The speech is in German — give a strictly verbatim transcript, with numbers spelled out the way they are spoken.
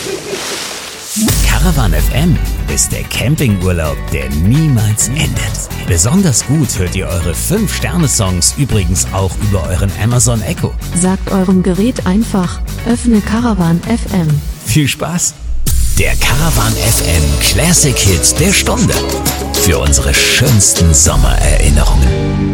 Caravan F M ist der Campingurlaub, der niemals endet. Besonders gut hört ihr eure fünf Sterne Songs übrigens auch über euren Amazon Echo. Sagt eurem Gerät einfach, öffne Caravan F M. Viel Spaß! Der Caravan F M Classic Hit der Stunde. Für unsere schönsten Sommererinnerungen.